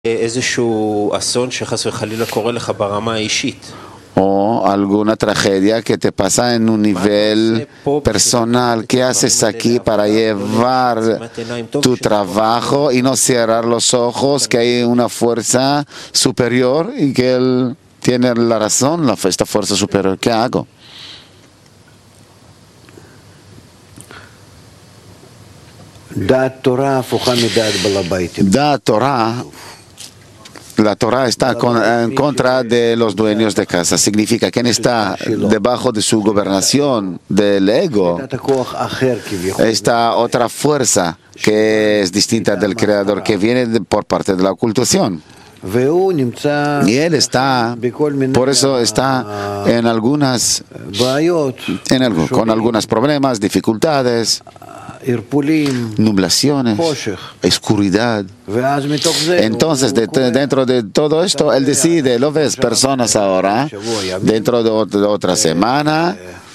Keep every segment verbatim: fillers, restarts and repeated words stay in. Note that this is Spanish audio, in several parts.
איזשהו אסון שחס וחלילה קורה לך ברמה האישית. O alguna tragedia que te pasa en un nivel personal. ¿Qué haces aquí para llevar tu trabajo y no cerrar los ojos, que hay una fuerza superior y que él tiene la razón, la, esta fuerza superior? ¿Qué hago? Da Torah. La Torah está con, en contra de los dueños de casa. Significa que quien está debajo de su gobernación, del ego, esta otra fuerza que es distinta del Creador, que viene de, por parte de la ocultación. Y él está, por eso está en algunas, en algo, con algunos problemas, dificultades, nublaciones, oscuridad. Entonces, de, dentro de todo esto, él decide, lo ves, personas ahora, dentro de otra semana,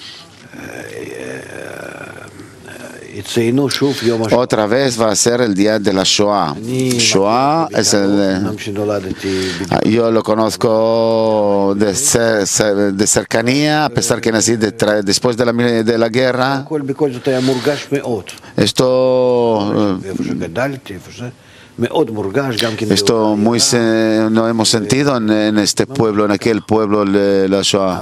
otra vez va a ser el día de la Shoah. Shoah es el... Yo lo conozco de, cer, de cercanía, a pesar que nací de, después de la, de la guerra. Esto... Esto muy se, no hemos sentido en, en este pueblo, en aquel pueblo de la Shoah.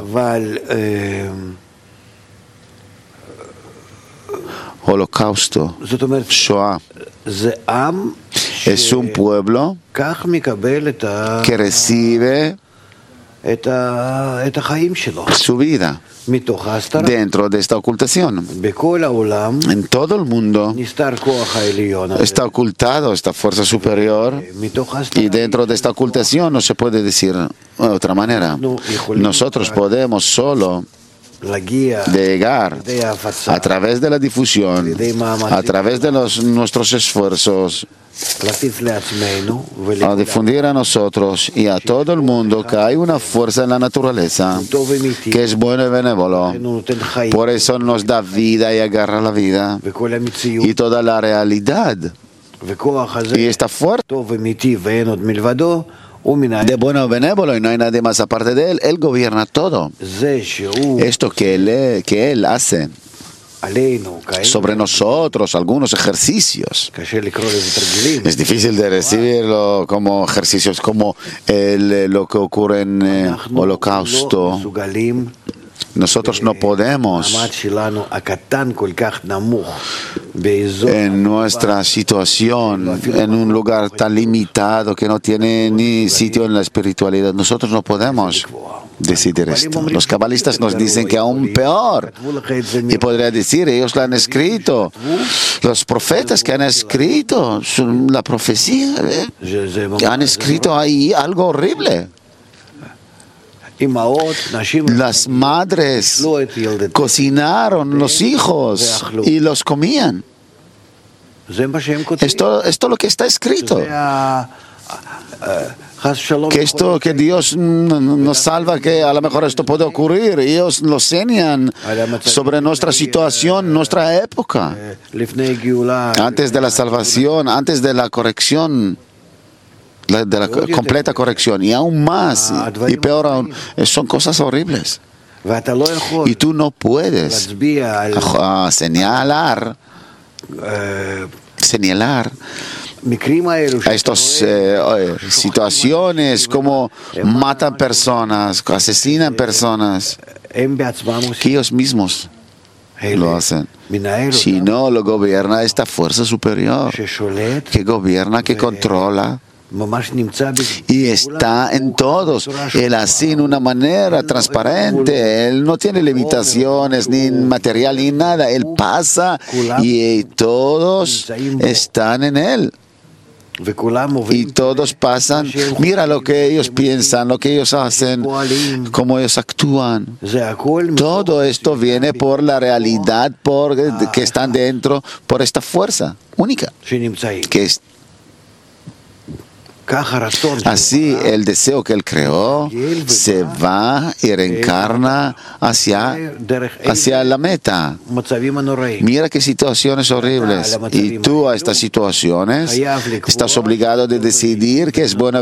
Holocausto, Shoah, es un pueblo que recibe su vida dentro de esta ocultación. En todo el mundo está ocultado esta fuerza superior, y dentro de esta ocultación no se puede decir de otra manera. Nosotros podemos solo llegar a través de la difusión, a través de los, nuestros esfuerzos, a difundir a nosotros y a todo el mundo que hay una fuerza en la naturaleza que es bueno y benévolo. Por eso nos da vida y agarra la vida y toda la realidad. Y esta fuerza de bueno benévolo, y no hay nadie más aparte de él, él gobierna todo. Esto que él, que él hace sobre nosotros, algunos ejercicios, es difícil de recibirlo como ejercicios, como el, lo que ocurre en el holocausto. Nosotros no podemos, en nuestra situación, en un lugar tan limitado que no tiene ni sitio en la espiritualidad, nosotros no podemos decidir esto. Los cabalistas nos dicen que aún peor, y podría decir, ellos lo han escrito, los profetas que han escrito la profecía, ¿eh? que han escrito ahí algo horrible. Las madres cocinaron los hijos y los comían. Esto, esto es lo que está escrito. Que esto, que Dios nos salva, que a lo mejor esto puede ocurrir. Ellos lo enseñan sobre nuestra situación, nuestra época. Antes de la salvación, antes de la corrección. La, de la completa corrección, y aún más, y peor aún, son cosas horribles. Y tú no puedes a, a señalar, señalar a estas eh, situaciones como matan personas, asesinan personas, que ellos mismos lo hacen. Si no, lo gobierna esta fuerza superior, que gobierna, que controla, y está en todos. Él así en una manera transparente. Él no tiene limitaciones ni material ni nada. Él pasa y todos están en él. Y todos pasan. Mira lo que ellos piensan, lo que ellos hacen, cómo ellos actúan. Todo esto viene por la realidad por, que están dentro, por esta fuerza única que es Así el deseo que Él creó se va y reencarna hacia, hacia la meta. Mira qué situaciones horribles. Y tú a estas situaciones estás obligado a decidir que es buena